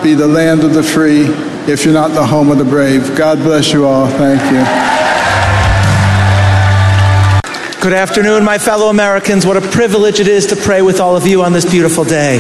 be the land of the free if you're not the home of the brave. God bless you all. Thank you. Good afternoon, my fellow Americans. What a privilege it is to pray with all of you on this beautiful day.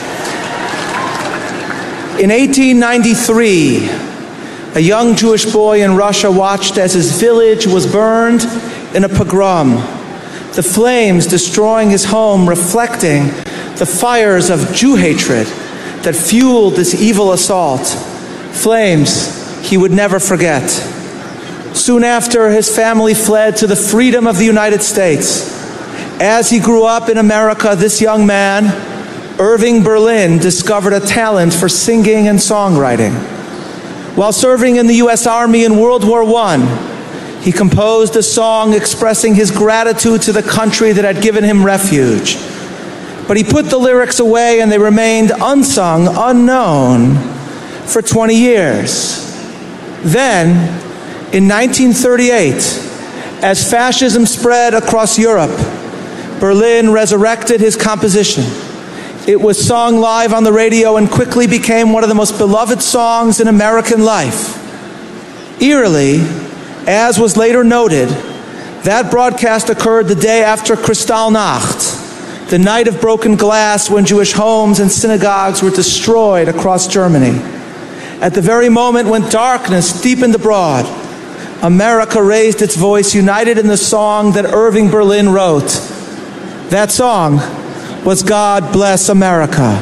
In 1893, a young Jewish boy in Russia watched as his village was burned in a pogrom, the flames destroying his home, reflecting the fires of Jew hatred that fueled this evil assault, flames he would never forget. Soon after, his family fled to the freedom of the United States. As he grew up in America, this young man, Irving Berlin, discovered a talent for singing and songwriting. While serving in the U.S. Army in World War I, he composed a song expressing his gratitude to the country that had given him refuge. But he put the lyrics away and they remained unsung, unknown for 20 years. Then, in 1938, as fascism spread across Europe, Berlin resurrected his composition. It was sung live on the radio and quickly became one of the most beloved songs in American life. Eerily, as was later noted, that broadcast occurred the day after Kristallnacht, the night of broken glass when Jewish homes and synagogues were destroyed across Germany. At the very moment when darkness deepened abroad, America raised its voice, united in the song that Irving Berlin wrote. That song was God Bless America.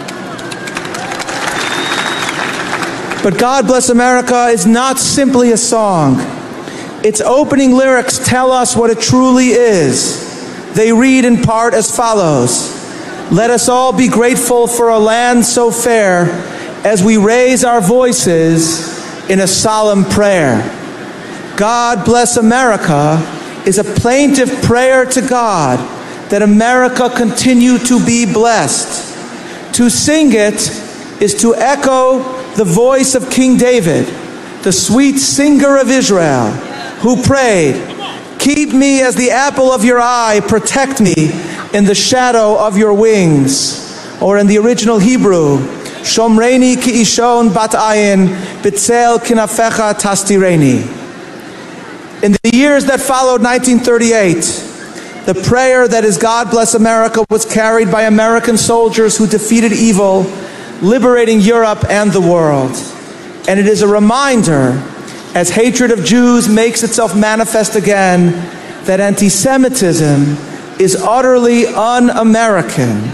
But God Bless America is not simply a song. Its opening lyrics tell us what it truly is. They read in part as follows: "Let us all be grateful for a land so fair as we raise our voices in a solemn prayer." God Bless America is a plaintive prayer to God that America continue to be blessed. To sing it is to echo the voice of King David, the sweet singer of Israel, who prayed, "Keep me as the apple of your eye, protect me in the shadow of your wings." Or in the original Hebrew, "Shomreini ki ishon bat ayin, b'tzel kinafecha tastireni." In the years that followed 1938, the prayer that is God Bless America was carried by American soldiers who defeated evil, liberating Europe and the world. And it is a reminder, as hatred of Jews makes itself manifest again, that anti-Semitism is utterly un-American.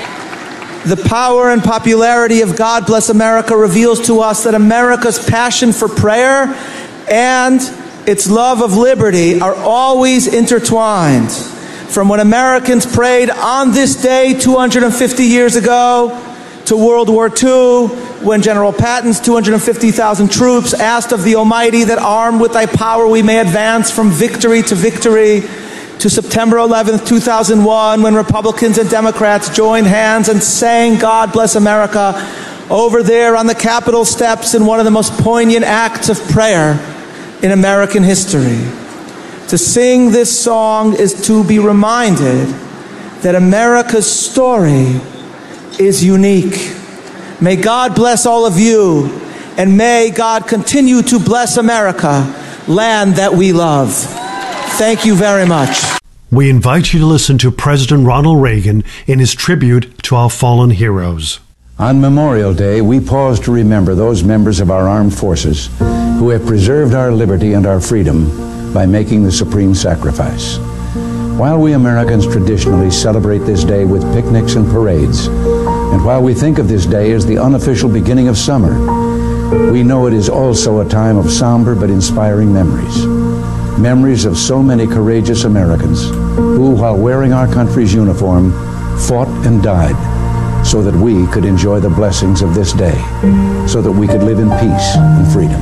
The power and popularity of God Bless America reveals to us that America's passion for prayer and its love of liberty are always intertwined. From when Americans prayed on this day 250 years ago, to World War II, when General Patton's 250,000 troops asked of the Almighty that armed with thy power we may advance from victory to victory, to September 11th, 2001, when Republicans and Democrats joined hands and sang God Bless America over there on the Capitol steps in one of the most poignant acts of prayer in American history. To sing this song is to be reminded that America's story is unique. May God bless all of you, and may God continue to bless America, land that we love. Thank you very much. We invite you to listen to President Ronald Reagan in his tribute to our fallen heroes. On Memorial Day, we pause to remember those members of our armed forces who have preserved our liberty and our freedom by making the supreme sacrifice. While we Americans traditionally celebrate this day with picnics and parades, and while we think of this day as the unofficial beginning of summer, we know it is also a time of somber but inspiring memories. Memories of so many courageous Americans who, while wearing our country's uniform, fought and died so that we could enjoy the blessings of this day, so that we could live in peace and freedom.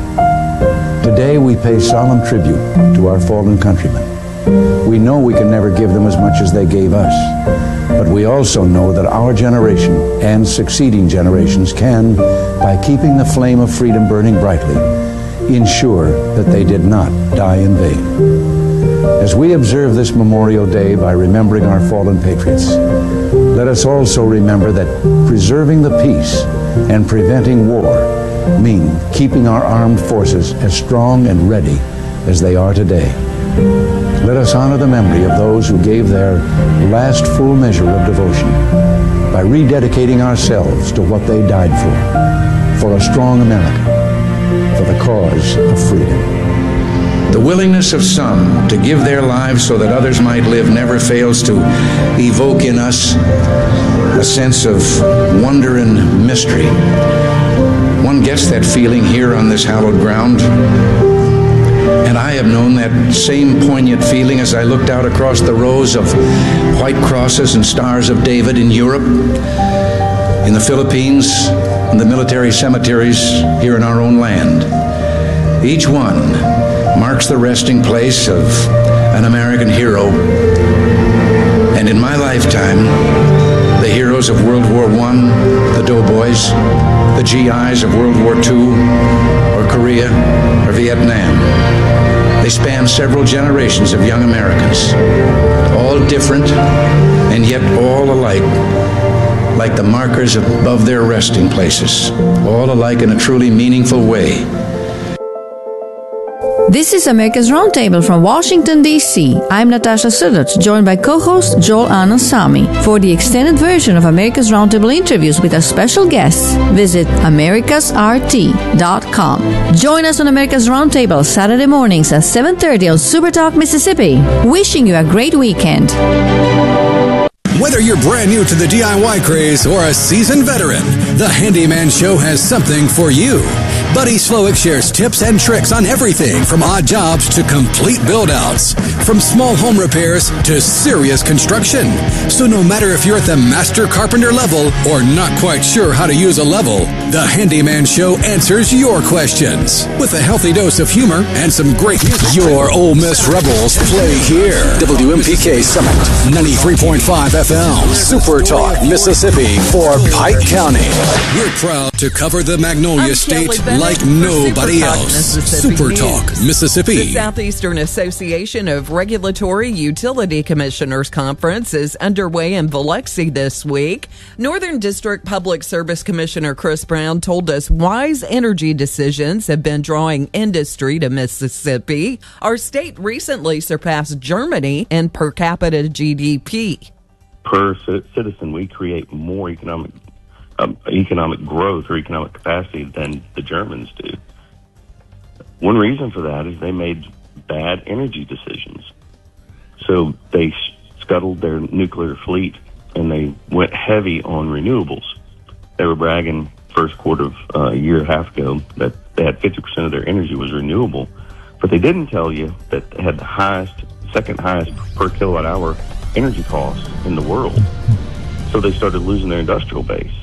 Today we pay solemn tribute to our fallen countrymen. We know we can never give them as much as they gave us, but we also know that our generation and succeeding generations can, by keeping the flame of freedom burning brightly, ensure that they did not die in vain. As we observe this Memorial Day by remembering our fallen patriots, let us also remember that preserving the peace and preventing war mean keeping our armed forces as strong and ready as they are today. Let us honor the memory of those who gave their last full measure of devotion by rededicating ourselves to what they died for a strong America, for the cause of freedom. The willingness of some to give their lives so that others might live never fails to evoke in us a sense of wonder and mystery. One gets that feeling here on this hallowed ground. And I have known that same poignant feeling as I looked out across the rows of white crosses and stars of David in Europe, in the Philippines, and the military cemeteries here in our own land. Each one marks the resting place of an American hero. And in my lifetime, the heroes of World War I, the doughboys, the GIs of World War II, or Korea, or Vietnam. They span several generations of young Americans, all different and yet all alike, like the markers above their resting places, all alike in a truly meaningful way. This is America's Roundtable from Washington, D.C. I'm Natasha Sudach, joined by co-host Joel Anand-Samy. For the extended version of America's Roundtable interviews with our special guests, visit americasrt.com. Join us on America's Roundtable Saturday mornings at 7:30 on Supertalk, Mississippi. Wishing you a great weekend. Whether you're brand new to the DIY craze or a seasoned veteran, the Handyman Show has something for you. Buddy Slowick shares tips and tricks on everything from odd jobs to complete build-outs, from small home repairs to serious construction. So no matter if you're at the master carpenter level or not quite sure how to use a level, the Handyman Show answers your questions with a healthy dose of humor and some great music. Your Ole Miss Rebels play here. WMPK Summit, 93.5 FM, Super Talk, Mississippi for Pike County. We're proud to cover the Magnolia State like nobody else. Super Talk, Mississippi. The Southeastern Association of Regulatory Utility Commissioners Conference is underway in Biloxi this week. Northern District Public Service Commissioner Chris Brown told us wise energy decisions have been drawing industry to Mississippi. Our state recently surpassed Germany in per capita GDP. Per citizen, we create more economic growth or economic capacity than the Germans do. One reason for that is they made bad energy decisions. So they scuttled their nuclear fleet and they went heavy on renewables. They were bragging first quarter of a year and a half ago that they had 50% of their energy was renewable, but they didn't tell you that they had the second highest per kilowatt hour energy costs in the world. So they started losing their industrial base.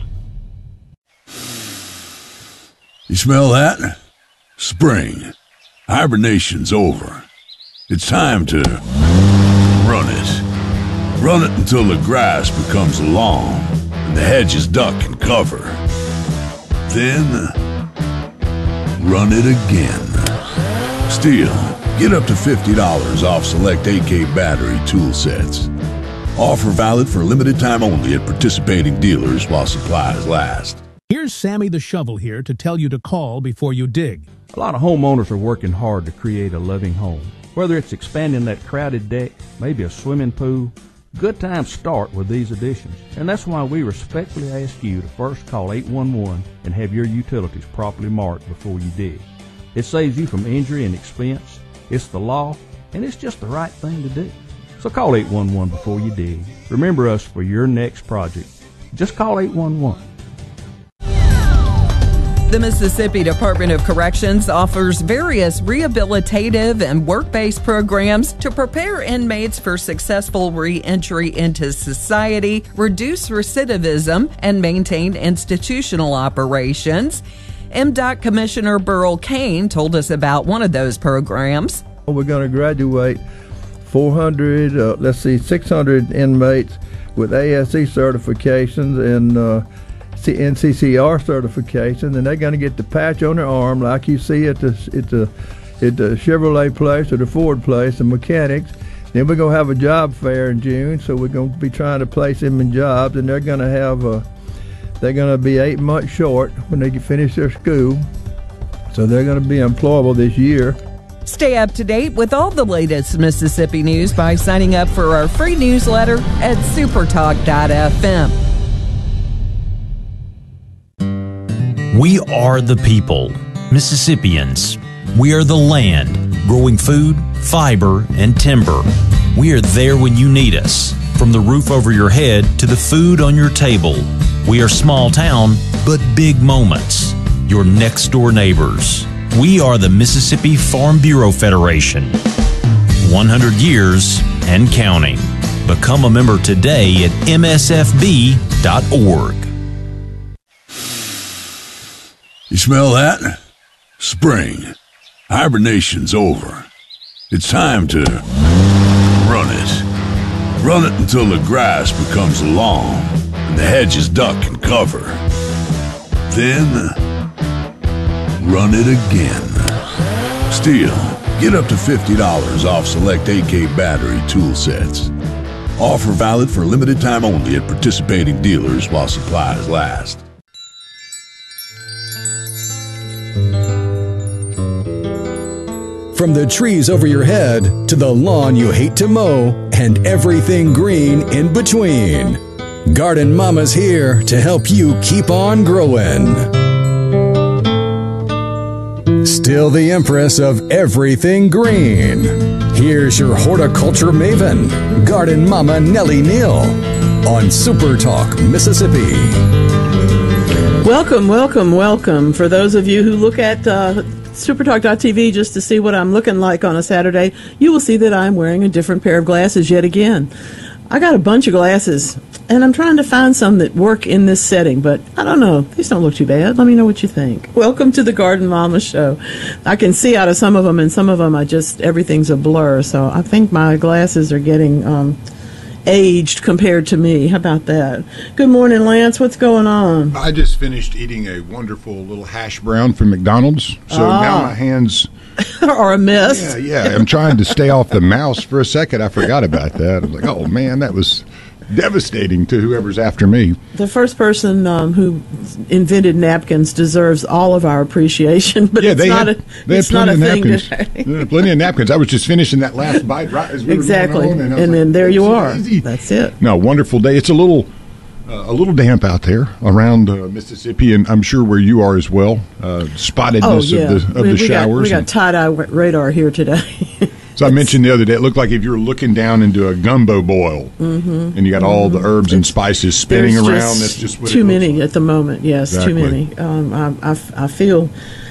You smell that? Spring. Hibernation's over. It's time to run it. Run it until the grass becomes long and the hedges duck and cover. Then, run it again. Still, get up to $50 off select AK battery tool sets. Offer valid for limited time only at participating dealers while supplies last. Here's Sammy the Shovel here to tell you to call before you dig. A lot of homeowners are working hard to create a living home. Whether it's expanding that crowded deck, maybe a swimming pool, good times start with these additions. And that's why we respectfully ask you to first call 811 and have your utilities properly marked before you dig. It saves you from injury and expense. It's the law, and it's just the right thing to do. So call 811 before you dig. Remember us for your next project. Just call 811. The Mississippi Department of Corrections offers various rehabilitative and work-based programs to prepare inmates for successful re-entry into society, reduce recidivism, and maintain institutional operations. MDOC Commissioner Burl Cain told us about one of those programs. We're going to graduate 600 inmates with ASE certifications and NCCR certification, and they're going to get the patch on their arm like you see at the Chevrolet place or the Ford place, the mechanics. Then we're going to have a job fair in June, so we're going to be trying to place them in jobs, and they're going to have They're going to be 8 months short when they finish their school, so they're going to be employable this year. Stay up to date with all the latest Mississippi news by signing up for our free newsletter at supertalk.fm. We are the people, Mississippians. We are the land, growing food, fiber, and timber. We are there when you need us, from the roof over your head to the food on your table. We are small town, but big moments. Your next door neighbors. We are the Mississippi Farm Bureau Federation. 100 years and counting. Become a member today at msfb.org. You smell that? Spring. Hibernation's over. It's time to run it. Run it until the grass becomes long and the hedges duck and cover. Then run it again. Still, get up to $50 off select AK battery tool sets. Offer valid for limited time only at participating dealers while supplies last. From the trees over your head to the lawn you hate to mow and everything green in between, Garden Mama's here to help you keep on growing. Still the empress of everything green. Here's your horticulture maven, Garden Mama Nellie Neal, on Super Talk, Mississippi. Welcome, welcome, welcome. For those of you who look at supertalk.tv just to see what I'm looking like on a Saturday, you will see that I'm wearing a different pair of glasses yet again. I got a bunch of glasses, and I'm trying to find some that work in this setting, but I don't know. These don't look too bad. Let me know what you think. Welcome to the Garden Mama Show. I can see out of some of them, and some of them everything's a blur, so I think my glasses are getting aged compared to me. How about that? Good morning, Lance. What's going on? I just finished eating a wonderful little hash brown from McDonald's, so now my hands are a mess. Yeah. I'm trying to stay off the mouse for a second. I forgot about that. I was like, oh, man, that was devastating to whoever's after me. The first person who invented napkins deserves all of our appreciation, but yeah, it's not a thing today. Plenty of napkins. I was just finishing that last bite right as we were going on, and then there you are. Easy. That's it. No, wonderful day. It's a little damp out there around Mississippi, and I'm sure where you are as well. Spottedness of the showers. We got tie-dye radar here today. So I mentioned the other day, it looked like if you were looking down into a gumbo boil, and you got all the herbs and spices spinning around. That's just what too many at the moment. Yes, exactly. Too many. I feel.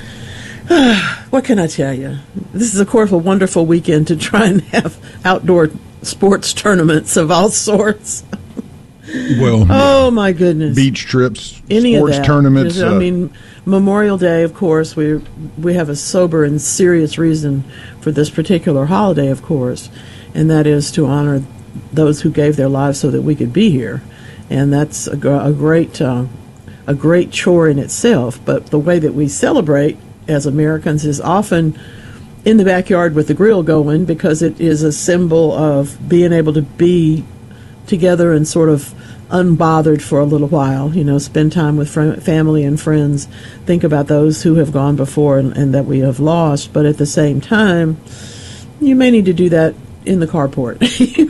What can I tell you? This is, of course, a wonderful weekend to try and have outdoor sports tournaments of all sorts. Well, oh my goodness! Beach trips, any sports of that. tournaments. I mean, Memorial Day, of course, we have a sober and serious reason for this particular holiday, of course, and that is to honor those who gave their lives so that we could be here, and that's a great chore in itself. But the way that we celebrate as Americans is often in the backyard with the grill going, because it is a symbol of being able to be together and sort of unbothered for a little while, spend time with family and friends, think about those who have gone before and that we have lost. But at the same time, you may need to do that in the carport.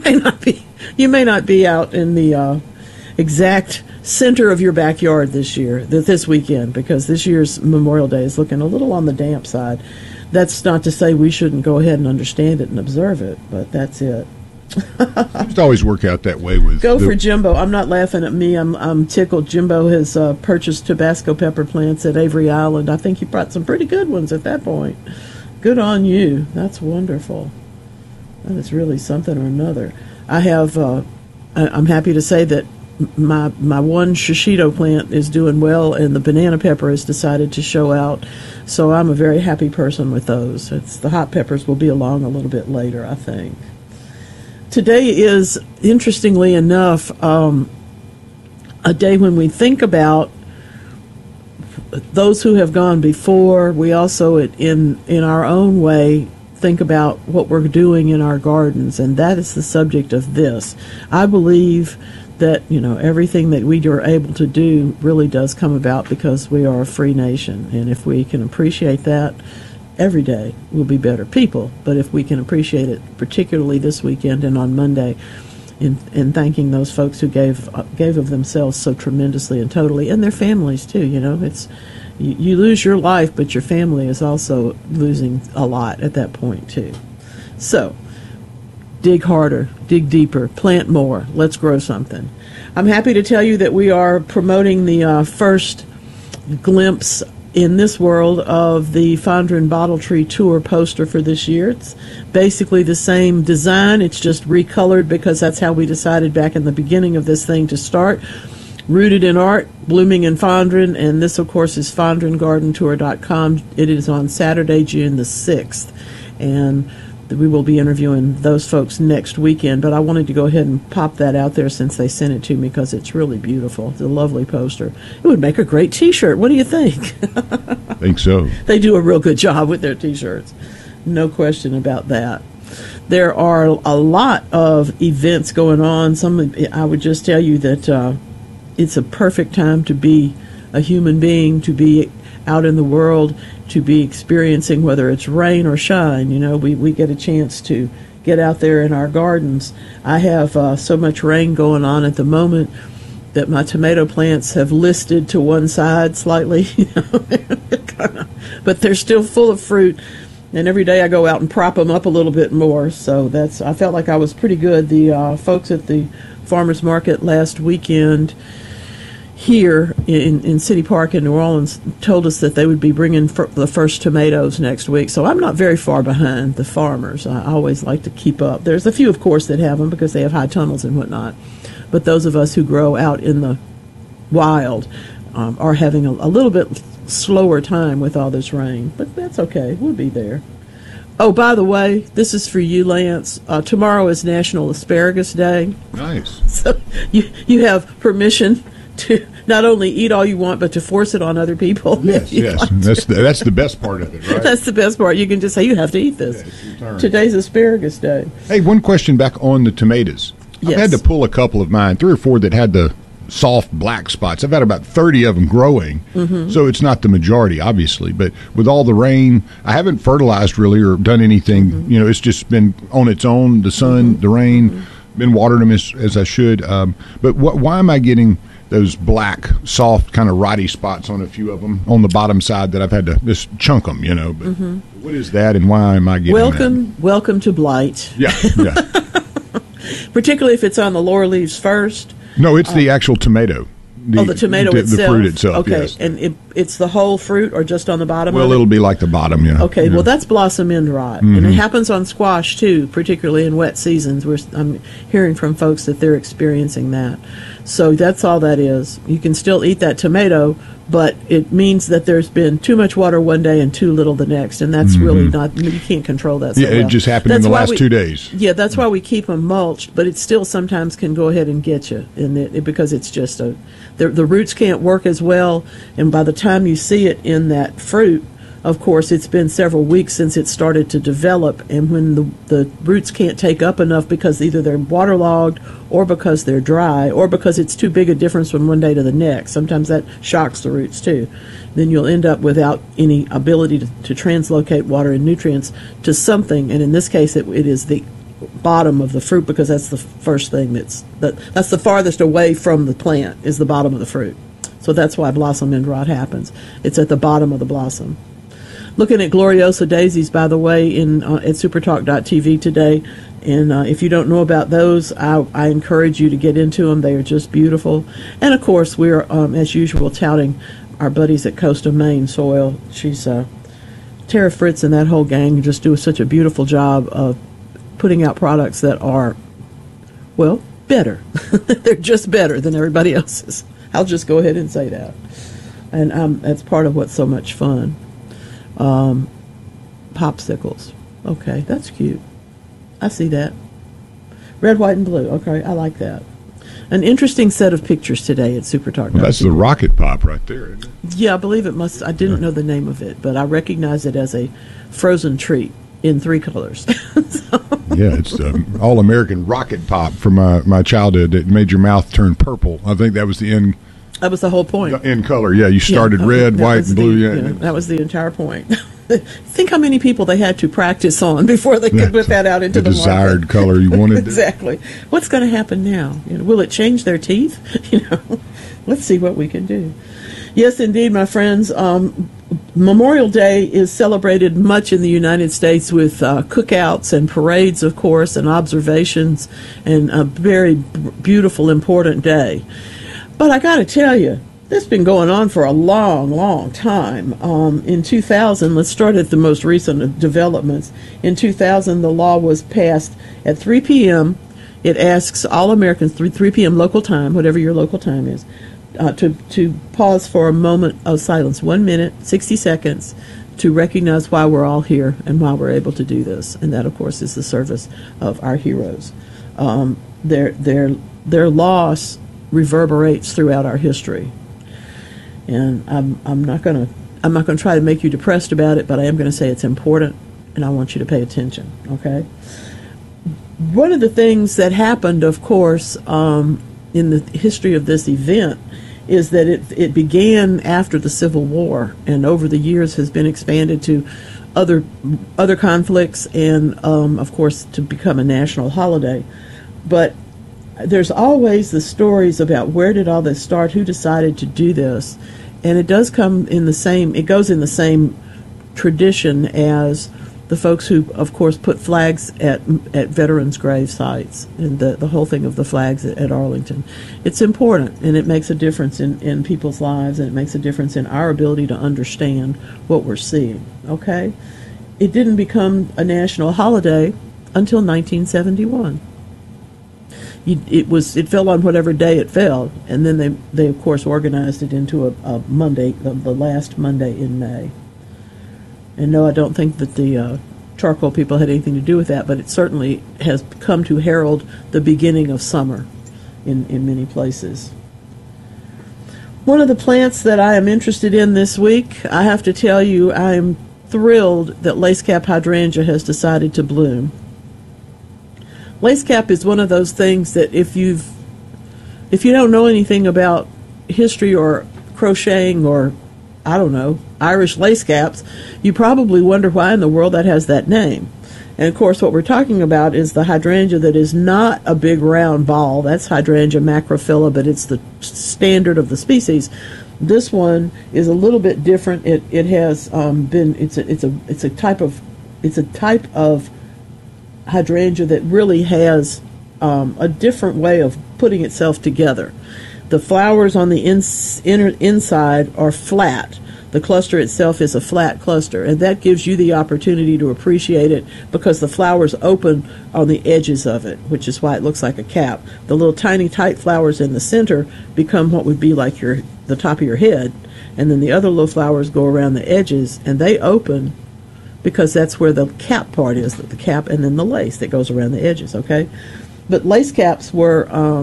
you may not be out in the exact center of your backyard this weekend, because this year's Memorial Day is looking a little on the damp side. That's not to say we shouldn't go ahead and understand it and observe it, but that's it. Seems to always work out that way with for Jimbo. I'm not laughing at me. I'm tickled. Jimbo has purchased Tabasco pepper plants at Avery Island. I think you brought some pretty good ones at that point. Good on you. That's wonderful. That is really something or another. I have. I'm happy to say that my one shishito plant is doing well, and the banana pepper has decided to show out. So I'm a very happy person with those. The hot peppers will be along a little bit later, I think. Today is, interestingly enough, a day when we think about those who have gone before. We also, in our own way, think about what we're doing in our gardens, and that is the subject of this. I believe that, everything that we are able to do really does come about because we are a free nation. And if we can appreciate that, every day we'll be better people. But if we can appreciate it, particularly this weekend and on Monday, in thanking those folks who gave of themselves so tremendously and totally, and their families too. It's you lose your life, but your family is also losing a lot at that point too. So dig harder, dig deeper, plant more. Let's grow something. I'm happy to tell you that we are promoting the first glimpse in this world of the Fondren Bottle Tree Tour poster for this year. It's basically the same design. It's just recolored because that's how we decided back in the beginning of this thing to start. Rooted in art, blooming in Fondren, and this, of course, is FondrenGardenTour.com. It is on Saturday, June the 6th, and we will be interviewing those folks next weekend, but I wanted to go ahead and pop that out there since they sent it to me because it's really beautiful. It's a lovely poster. It would make a great T-shirt. What do you think? I think so. They do a real good job with their T-shirts. No question about that. There are a lot of events going on. I would just tell you that it's a perfect time to be a human being, to be out in the world, to be experiencing whether it's rain or shine. We get a chance to get out there in our gardens. I have so much rain going on at the moment that my tomato plants have listed to one side slightly, but they're still full of fruit. And every day I go out and prop them up a little bit more. So I felt like I was pretty good. The folks at the farmers market last weekend here in City Park in New Orleans told us that they would be bringing the first tomatoes next week. So I'm not very far behind the farmers. I always like to keep up. There's a few, of course, that have them because they have high tunnels and whatnot. But those of us who grow out in the wild are having a little bit slower time with all this rain. But that's okay. We'll be there. Oh, by the way, this is for you, Lance. Tomorrow is National Asparagus Day. Nice. So you have permission to not only eat all you want, but to force it on other people. Yes. Like that's the best part of it, right? That's the best part. You can just say, you have to eat this. Today's Asparagus Day. Hey, one question back on the tomatoes. Yes. I've had to pull a couple of mine, 3 or 4 that had the soft black spots. I've had about 30 of them growing, so it's not the majority, obviously. But with all the rain, I haven't fertilized really or done anything. It's just been on its own, the sun, the rain, been watering them as I should. But why am I getting those black, soft, kind of rotty spots on a few of them on the bottom side that I've had to just chunk them, But what is that, and why am I getting that? Welcome to blight. Yeah. Particularly if it's on the lower leaves first. No, it's the actual tomato. The tomato itself? The fruit itself, okay. Yes. And it's the whole fruit or just on the bottom of it? Well, it'll be like the bottom, yeah. Okay, well, that's blossom end rot. And it happens on squash, too, particularly in wet seasons. I'm hearing from folks that they're experiencing that. So that's all that is. You can still eat that tomato, but it means that there's been too much water one day and too little the next, and that's really not, you can't control that so well. It just happened in the last 2 days. Yeah, that's why we keep them mulched, but it still sometimes can go ahead and get you, because it's just the roots can't work as well, and by the time you see it in that fruit, of course, it's been several weeks since it started to develop, and when the roots can't take up enough because either they're waterlogged or because they're dry or because it's too big a difference from one day to the next, sometimes that shocks the roots too, then you'll end up without any ability to translocate water and nutrients to something, and in this case it is the bottom of the fruit because that's the first thing that's the farthest away from the plant is the bottom of the fruit. So that's why blossom end rot happens. It's at the bottom of the blossom. Looking at Gloriosa daisies, by the way, at supertalk.tv today. And if you don't know about those, I encourage you to get into them. They are just beautiful. And, of course, we're, as usual, touting our buddies at Coast of Maine Soil. Tara Fritz and that whole gang just do such a beautiful job of putting out products that are, well, better. They're just better than everybody else's. I'll just go ahead and say that. And that's part of what's so much fun. Popsicles. Okay, that's cute. I see that. Red, white, and blue. Okay, I like that. An interesting set of pictures today at SuperTalk. Well, that's the Rocket Pop right there, isn't it? Yeah, I believe it must. I didn't know the name of it, but I recognize it as a frozen treat in 3 colors. Yeah, it's the all-American rocket pop from my childhood that made your mouth turn purple. I think that was the end. That was the whole point. In color, yeah. You started red, white, and blue. Yeah, that was the entire point. Think how many people they had to practice on before they could whip that out into the desired market. Color you wanted. Exactly. What's going to happen now? Will it change their teeth? Let's see what we can do. Yes, indeed, my friends. Memorial Day is celebrated much in the United States with cookouts and parades, of course, and observations, and a very beautiful, important day. But I got to tell you, this has been going on for a long, long time. In 2000, let's start at the most recent developments. In 2000, the law was passed at 3 p.m. It asks all Americans, 3 p.m. local time, whatever your local time is, to pause for a moment of silence, 1 minute, 60 seconds, to recognize why we're all here and why we're able to do this. And that, of course, is the service of our heroes. Their loss reverberates throughout our history. And I'm not going to try to make you depressed about it, but I am going to say it's important, and I want you to pay attention, okay? One of the things that happened, of course, in the history of this event is that it began after the Civil War, and over the years has been expanded to other conflicts and, of course, to become a national holiday. But there's always the stories about where did all this start, who decided to do this, and it does come in the same, it goes in the same tradition as the folks who, of course, put flags at veterans' grave sites, and the whole thing of the flags at Arlington. It's important, and it makes a difference in people's lives, and it makes a difference in our ability to understand what we're seeing, okay? It didn't become a national holiday until 1971. It fell on whatever day it fell, and then they of course organized it into a Monday, the last Monday in May. And no, I don't think that the charcoal people had anything to do with that, but it certainly has come to herald the beginning of summer in many places. One of the plants that I am interested in this week, I have to tell you, I am thrilled that lacecap hydrangea has decided to bloom. Lacecap is one of those things that if you don't know anything about history or crocheting or, I don't know, Irish lacecaps, you probably wonder why in the world that has that name. And of course what we're talking about is the hydrangea that is not a big round ball. That's Hydrangea macrophylla, but it's the standard of the species. This one is a little bit different. It has it's a type of hydrangea that really has a different way of putting itself together. The flowers on the inside are flat. The cluster itself is a flat cluster, and that gives you the opportunity to appreciate it because the flowers open on the edges of it, which is why it looks like a cap. The little tiny tight flowers in the center become what would be like the top of your head, and then the other little flowers go around the edges, and they open because that's where the cap part is, the cap and then the lace that goes around the edges, okay? But lace caps were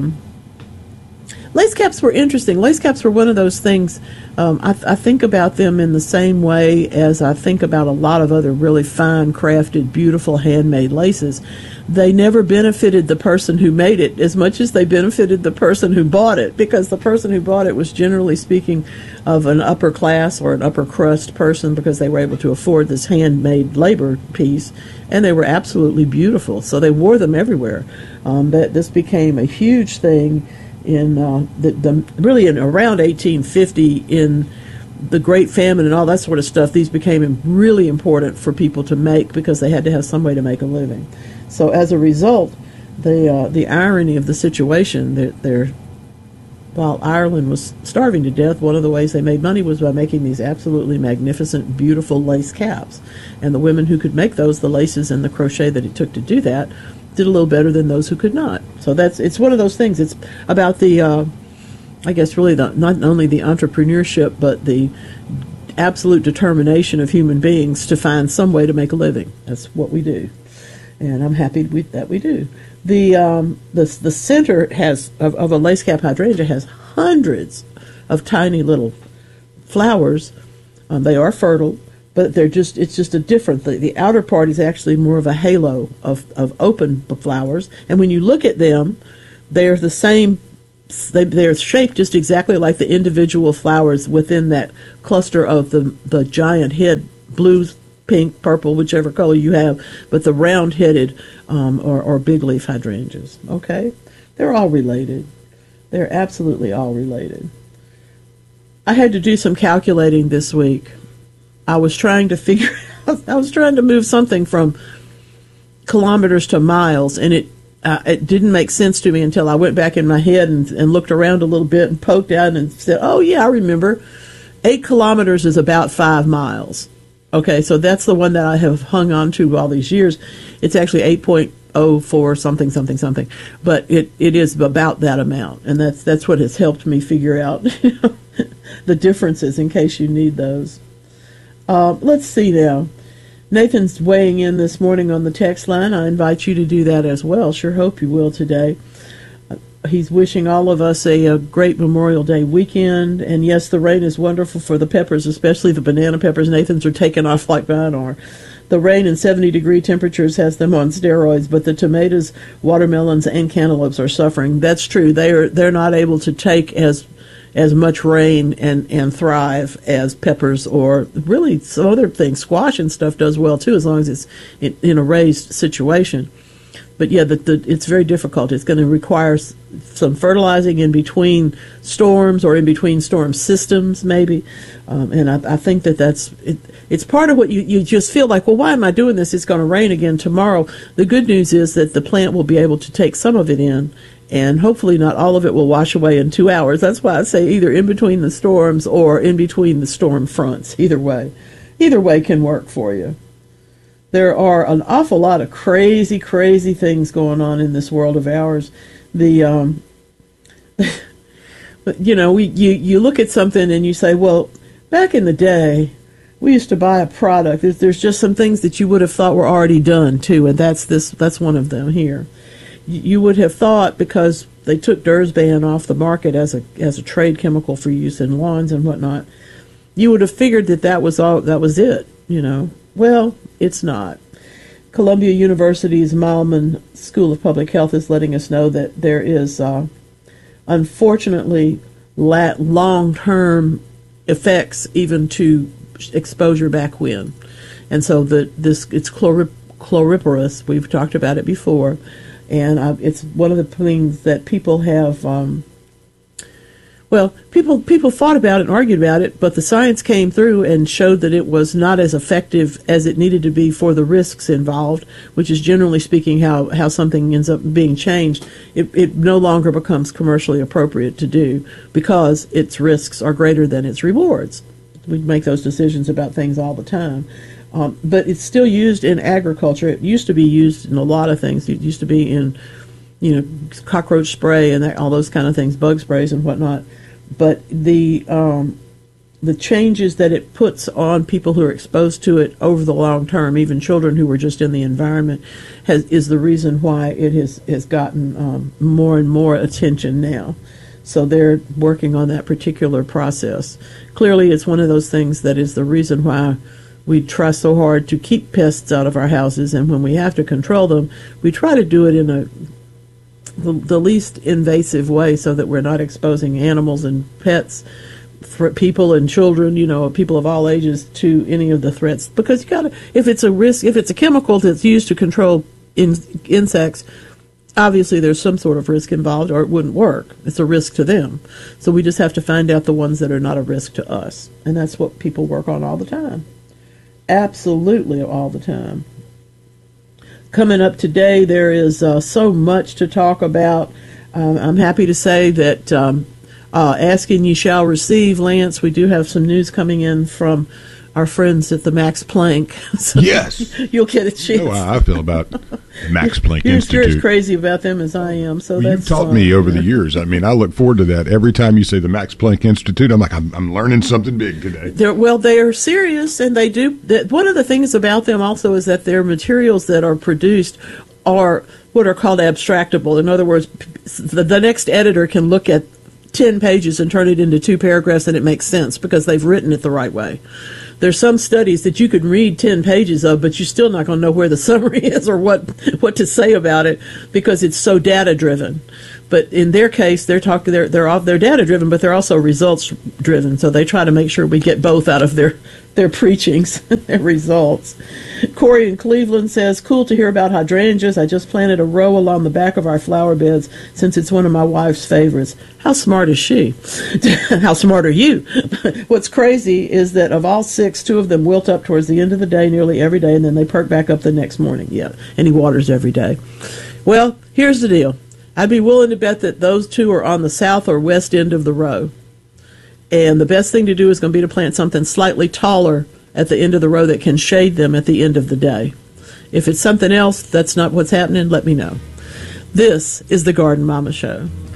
interesting. Lace caps were one of those things, I think about them in the same way as I think about a lot of other really fine, crafted, beautiful, handmade laces. They never benefited the person who made it as much as they benefited the person who bought it, because the person who bought it was generally speaking of an upper class or an upper crust person because they were able to afford this handmade labor piece, and they were absolutely beautiful. So they wore them everywhere. But this became a huge thing in really in around 1850 in the Great Famine and all that sort of stuff. These became really important for people to make because they had to have some way to make a living. So as a result, the irony of the situation, while Ireland was starving to death, one of the ways they made money was by making these absolutely magnificent, beautiful lace caps. And the women who could make those, the laces and the crochet that it took to do that, did a little better than those who could not. So it's one of those things. It's about the, I guess really not only the entrepreneurship, but the absolute determination of human beings to find some way to make a living. That's what we do. And I'm happy that we do. The center of a lace cap hydrangea has hundreds of tiny little flowers. They are fertile. but it's just a different thing. The outer part is actually more of a halo of open flowers, and when you look at them, they're the same. They're shaped just exactly like the individual flowers within that cluster of the giant head, blue, pink, purple, whichever color you have, but the round-headed or big leaf hydrangeas. Okay, they're all related. They're absolutely all related. I had to do some calculating this week. I was trying to move something from kilometers to miles, and it didn't make sense to me until I went back in my head and looked around a little bit and poked out and said, oh, yeah, I remember. 8 kilometers is about 5 miles. Okay, so that's the one that I have hung on to all these years. It's actually 8.04 something, but it is about that amount, and that's what has helped me figure out the differences in case you need those. Let's see now. Nathan's weighing in this morning on the text line. I invite you to do that as well. Sure hope you will today. He's wishing all of us a great Memorial Day weekend. And yes, the rain is wonderful for the peppers, especially the banana peppers. Nathan's are taking off like mine are. The rain and 70-degree temperatures has them on steroids, but the tomatoes, watermelons, and cantaloupes are suffering. That's true. They're not able to take as much rain and thrive as peppers or really some other things. Squash and stuff does well too, as long as it's in a raised situation. But yeah, it's very difficult. It's going to require some fertilizing in between storms or in between storm systems, maybe. And I think that's it. It's part of what you just feel like, well, why am I doing this? It's going to rain again tomorrow. The good news is that the plant will be able to take some of it in, and hopefully not all of it will wash away in 2 hours. That's why I say either in between the storms or in between the storm fronts. Either way can work for you. There are an awful lot of crazy things going on in this world of ours. You look at something and you say, well, back in the day, we used to buy a product. There's just some things that you would have thought were already done too, and that's one of them here. You would have thought, because they took Dursban off the market as a trade chemical for use in lawns and whatnot, you would have figured that was it. Well, it's not. Columbia University's Mileman School of Public Health is letting us know that there is, unfortunately, long-term effects even to exposure back when. And so it's chloriparous. We've talked about it before. And it's one of the things that people have, people thought about it and argued about it, but the science came through and showed that it was not as effective as it needed to be for the risks involved, which is generally speaking how something ends up being changed. It no longer becomes commercially appropriate to do because its risks are greater than its rewards. We make those decisions about things all the time. But it's still used in agriculture. It used to be used in a lot of things. It used to be in, cockroach spray and all those kind of things, bug sprays and whatnot. But the changes that it puts on people who are exposed to it over the long term, even children who were just in the environment, is the reason why it has gotten more and more attention now. So they're working on that particular process. Clearly, it's one of those things that is the reason why we try so hard to keep pests out of our houses, and when we have to control them, we try to do it in the least invasive way so that we're not exposing animals and pets, for people and children, people of all ages, to any of the threats. Because if it's a chemical that's used to control insects, obviously there's some sort of risk involved or it wouldn't work. It's a risk to them. So we just have to find out the ones that are not a risk to us. And that's what people work on all the time. Absolutely all the time. Coming up today, there is so much to talk about. I'm happy to say that Ask and Ye Shall Receive, Lance. We do have some news coming in from our friends at the Max Planck. So yes. You'll get a chance. Oh, I feel about the Max Planck Institute. You're as crazy about them as I am. So you've taught me over the years. I mean, I look forward to that. Every time you say the Max Planck Institute, I'm like, I'm learning something big today. They are serious, and they do. One of the things about them also is that their materials that are produced are what are called abstractable. In other words, the next editor can look at 10 pages and turn it into 2 paragraphs, and it makes sense because they've written it the right way. there's some studies that you could read 10 pages of, but you're still not going to know where the summary is or what to say about it because it's so data driven. But in their case, they're data driven, but they're also results driven. So they try to make sure we get both out of their preachings, their results. Corey in Cleveland says, cool to hear about hydrangeas. I just planted a row along the back of our flower beds since it's one of my wife's favorites. How smart is she? How smart are you? What's crazy is that of all 6, 2 of them wilt up towards the end of the day nearly every day, and then they perk back up the next morning. Yeah, and he waters every day. Well, here's the deal. I'd be willing to bet that those 2 are on the south or west end of the row. And the best thing to do is going to be to plant something slightly taller at the end of the row that can shade them at the end of the day. If it's something else, that's not what's happening, let me know. This is the Garden Mama Show.